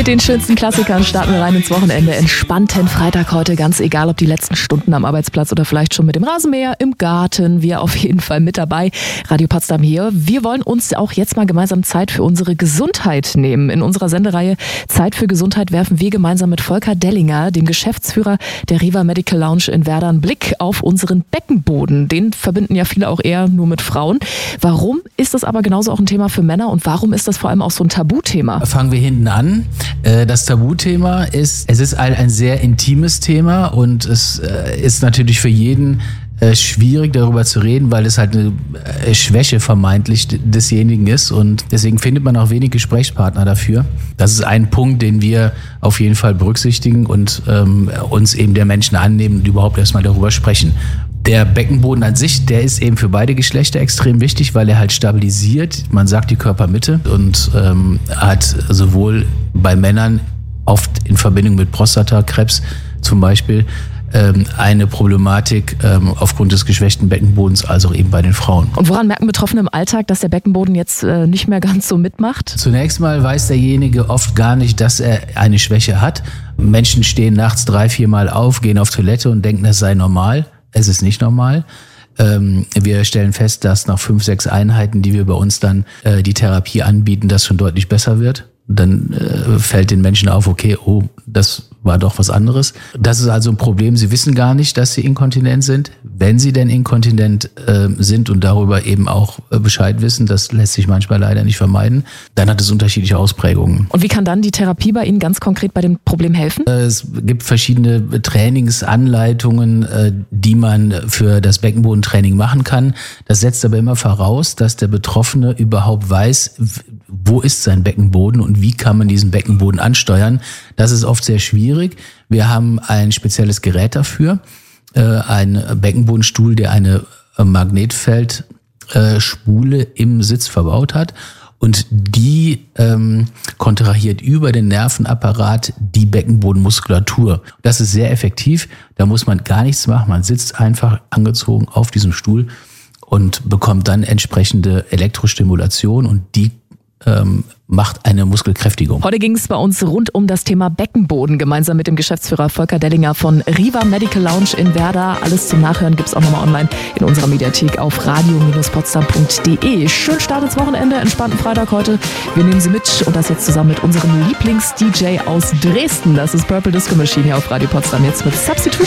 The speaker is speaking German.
Mit den schönsten Klassikern starten wir rein ins Wochenende. Entspannten Freitag heute, ganz egal, ob die letzten Stunden am Arbeitsplatz oder vielleicht schon mit dem Rasenmäher im Garten. Wir auf jeden Fall mit dabei. Radio Potsdam hier. Wir wollen uns auch jetzt mal gemeinsam Zeit für unsere Gesundheit nehmen. In unserer Sendereihe Zeit für Gesundheit werfen wir gemeinsam mit Volker Dellinger, dem Geschäftsführer der Riva Medical Lounge in Werder, einen Blick auf unseren Beckenboden. Den verbinden ja viele auch eher nur mit Frauen. Warum ist das aber genauso auch ein Thema für Männer und warum ist das vor allem auch so ein Tabuthema? Fangen wir hinten an. Das Tabuthema ist, es ist ein sehr intimes Thema und es ist natürlich für jeden schwierig darüber zu reden, weil es halt eine Schwäche vermeintlich desjenigen ist und deswegen findet man auch wenig Gesprächspartner dafür. Das ist ein Punkt, den wir auf jeden Fall berücksichtigen und uns eben der Menschen annehmen und überhaupt erstmal darüber sprechen. Der Beckenboden an sich, der ist eben für beide Geschlechter extrem wichtig, weil er halt stabilisiert, man sagt die Körpermitte und hat sowohl bei Männern oft in Verbindung mit Prostatakrebs zum Beispiel eine Problematik aufgrund des geschwächten Beckenbodens, als auch eben bei den Frauen. Und woran merken Betroffene im Alltag, dass der Beckenboden jetzt nicht mehr ganz so mitmacht? Zunächst mal weiß derjenige oft gar nicht, dass er eine Schwäche hat. Menschen stehen nachts 3-4 Mal auf, gehen auf Toilette und denken, das sei normal. Es ist nicht normal. Wir stellen fest, dass nach 5-6 Einheiten, die wir bei uns dann die Therapie anbieten, das schon deutlich besser wird. Dann fällt den Menschen auf, okay, oh, das war doch was anderes. Das ist also ein Problem. Sie wissen gar nicht, dass sie inkontinent sind. Wenn sie denn inkontinent sind und darüber eben auch Bescheid wissen, das lässt sich manchmal leider nicht vermeiden, dann hat es unterschiedliche Ausprägungen. Und wie kann dann die Therapie bei Ihnen ganz konkret bei dem Problem helfen? Es gibt verschiedene Trainingsanleitungen, die man für das Beckenbodentraining machen kann. Das setzt aber immer voraus, dass der Betroffene überhaupt weiß, wo ist sein Beckenboden und wie kann man diesen Beckenboden ansteuern. Das ist oft sehr schwierig. Wir haben ein spezielles Gerät dafür, ein Beckenbodenstuhl, der eine Magnetfeldspule im Sitz verbaut hat und die kontrahiert über den Nervenapparat die Beckenbodenmuskulatur. Das ist sehr effektiv, da muss man gar nichts machen, man sitzt einfach angezogen auf diesem Stuhl und bekommt dann entsprechende Elektrostimulation und die macht eine Muskelkräftigung. Heute ging es bei uns rund um das Thema Beckenboden, gemeinsam mit dem Geschäftsführer Volker Dellinger von Riva Medical Lounge in Werder. Alles zum Nachhören gibt es auch nochmal online in unserer Mediathek auf radio-potsdam.de. Schön Start ins Wochenende, entspannten Freitag heute. Wir nehmen Sie mit und das jetzt zusammen mit unserem Lieblings-DJ aus Dresden. Das ist Purple Disco Machine hier auf Radio Potsdam jetzt mit Substitution.